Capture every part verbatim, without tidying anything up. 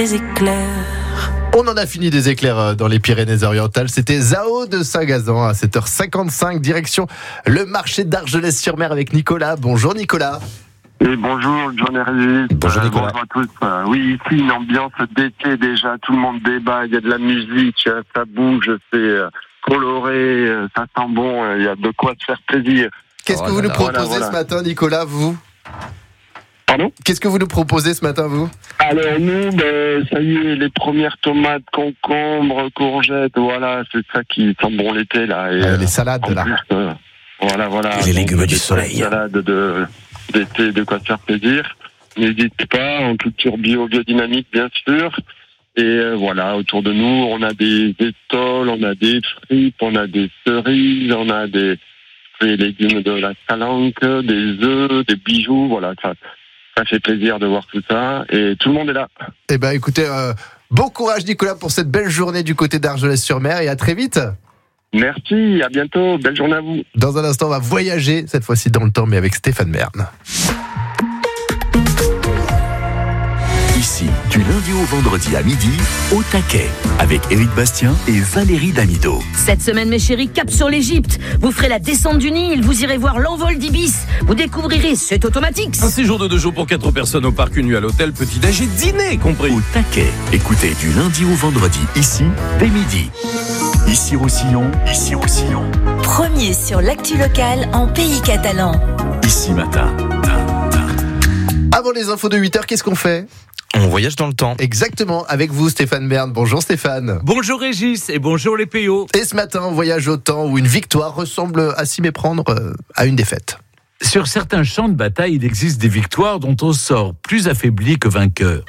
des éclairs. On en a fini des éclairs dans les Pyrénées-Orientales. C'était Zao de Saint-Gazan à sept heures cinquante-cinq, direction le marché d'Argelès-sur-Mer avec Nicolas. Bonjour Nicolas. Et bonjour John Hervé. Bonjour Nicolas. Euh, bonjour à tous. Euh, oui, ici une ambiance d'été déjà, tout le monde débat, il y a de la musique, ça bouge, c'est euh, coloré, euh, ça sent bon, il euh, y a de quoi se faire plaisir. Qu'est-ce oh, que vous là, nous proposez voilà, voilà. ce matin Nicolas, vous ? Pardon ? Qu'est-ce que vous nous proposez ce matin, vous ? Alors nous, ben, ça y est, les premières tomates, concombres, courgettes, voilà, c'est ça qui sent bon l'été là. Et, euh, euh, Les salades en là. plus, euh, voilà, voilà. Et les légumes Donc, du des soleil. Salades de, d'été, de quoi se faire plaisir. N'hésitez pas, en culture bio, biodynamique bien sûr. Et euh, voilà, autour de nous, on a des étoiles, on a des fripes, on a des cerises, on a des fruits et légumes de la Salanque, des œufs, des bijoux, voilà, ça, ça fait plaisir de voir tout ça. Et tout le monde est là. Eh ben écoutez, euh, bon courage Nicolas pour cette belle journée du côté d'Argelès-sur-Mer et à très vite. Merci, à bientôt, belle journée à vous. Dans un instant, on va voyager, cette fois-ci dans le temps, mais avec Stéphane Bern. Ici, du lundi au vendredi à midi, au taquet, avec Éric Bastien et Valérie Damido. Cette semaine, mes chéris, cap sur l'Égypte. Vous ferez la descente du Nil, vous irez voir l'envol d'Ibis. Vous découvrirez, c'est automatique. Un séjour de deux jours pour quatre personnes au parc, une nuit à l'hôtel, petit-déj et dîner compris. Au taquet, écoutez du lundi au vendredi, ici, dès midi. Ici Roussillon, ici Roussillon. Premier sur l'actu locale en pays catalan. Ici matin. Avant les infos de huit heures, qu'est-ce qu'on fait ? On voyage dans le temps. Exactement, avec vous Stéphane Bern. Bonjour Stéphane. Bonjour Régis et bonjour les P O. Et ce matin, on voyage au temps où une victoire ressemble à s'y méprendre à une défaite. Sur certains champs de bataille, il existe des victoires dont on sort plus affaibli que vainqueur.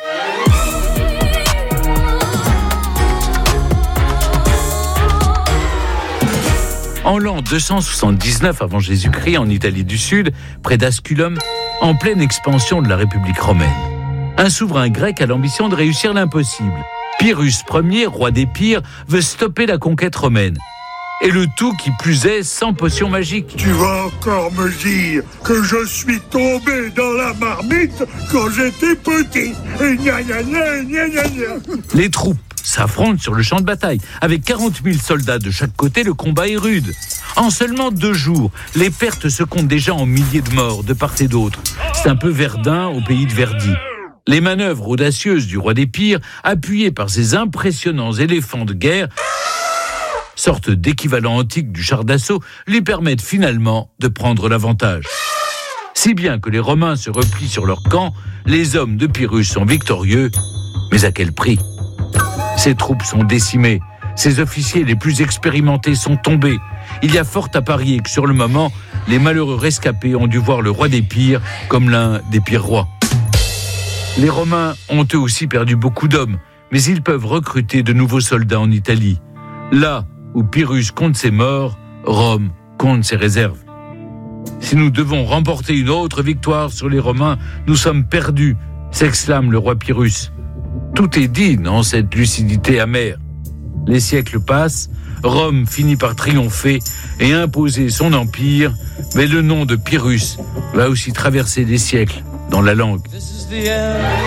En l'an deux cent soixante-dix-neuf avant Jésus-Christ, en Italie du Sud, près d'Asculum, en pleine expansion de la République romaine, un souverain grec a l'ambition de réussir l'impossible. Pyrrhus Ier, roi d'Épire, veut stopper la conquête romaine. Et le tout, qui plus est, sans potion magique. Tu vas encore me dire que je suis tombé dans la marmite quand j'étais petit. Et gna gna gna gna gna gna. Les troupes s'affrontent sur le champ de bataille. Avec quarante mille soldats de chaque côté, le combat est rude. En seulement deux jours, les pertes se comptent déjà en milliers de morts de part et d'autre. C'est un peu Verdun au pays de Verdi. Les manœuvres audacieuses du roi d'Épire, appuyées par ses impressionnants éléphants de guerre, sorte d'équivalent antique du char d'assaut, lui permettent finalement de prendre l'avantage. Si bien que les Romains se replient sur leur camp, les hommes de Pyrrhus sont victorieux, mais à quel prix ? Ses troupes sont décimées, ses officiers les plus expérimentés sont tombés. Il y a fort à parier que sur le moment, les malheureux rescapés ont dû voir le roi d'Épire comme l'un des pires rois. Les Romains ont eux aussi perdu beaucoup d'hommes, mais ils peuvent recruter de nouveaux soldats en Italie. Là où Pyrrhus compte ses morts, Rome compte ses réserves. Si nous devons remporter une autre victoire sur les Romains, nous sommes perdus, s'exclame le roi Pyrrhus. Tout est dit dans cette lucidité amère. Les siècles passent, Rome finit par triompher et imposer son empire, mais le nom de Pyrrhus va aussi traverser des siècles dans la langue.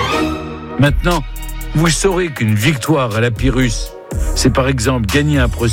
Maintenant, vous saurez qu'une victoire à la Pyrrhus, c'est par exemple gagner un procès